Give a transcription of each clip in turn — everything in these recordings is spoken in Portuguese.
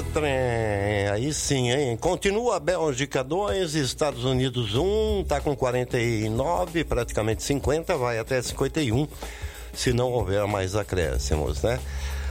Aí sim, hein? Continua a Bélgica 2, Estados Unidos 1, tá com 49, praticamente 50, vai até 51, se não houver mais acréscimos, né?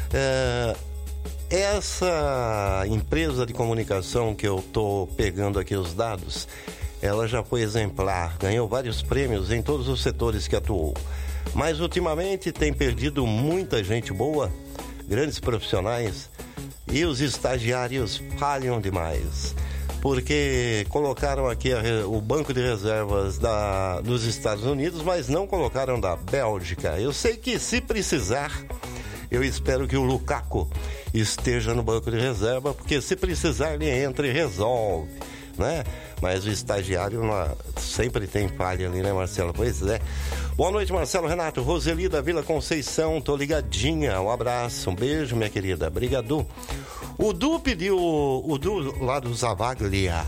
Essa empresa de comunicação que eu tô pegando aqui os dados, ela já foi exemplar, ganhou vários prêmios em todos os setores que atuou. Mas ultimamente tem perdido muita gente boa, grandes profissionais, e os estagiários falham demais. Porque colocaram aqui o banco de reservas dos Estados Unidos, mas não colocaram da Bélgica. Eu sei que se precisar, eu espero que o Lukaku esteja no banco de reserva, porque se precisar ele entra e resolve, né? Mas o estagiário sempre tem falha ali, né, Marcelo? Pois é. Boa noite, Marcelo, Renato, Roseli da Vila Conceição, tô ligadinha, um abraço, um beijo, minha querida, obrigado. O Du pediu, o Du lá do Zavaglia,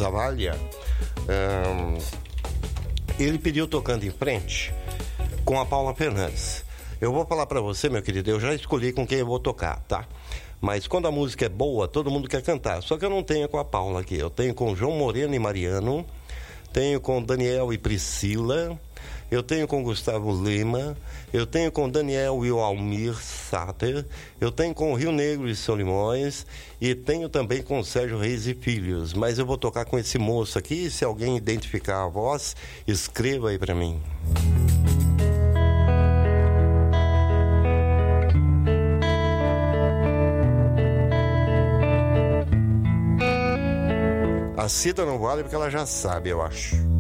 ele pediu Tocando em Frente com a Paula Fernandes. Eu vou falar pra você, meu querido, eu já escolhi com quem eu vou tocar, tá? Mas quando a música é boa, todo mundo quer cantar. Só que eu não tenho com a Paula aqui. Eu tenho com João Moreno e Mariano. Tenho com Daniel e Priscila. Eu tenho com Gustavo Lima. Eu tenho com Daniel e o Almir Sater. Eu tenho com Rio Negro e São Limões. E tenho também com Sérgio Reis e Filhos. Mas eu vou tocar com esse moço aqui. Se alguém identificar a voz, escreva aí pra mim. A Cida não vale porque ela já sabe, eu acho.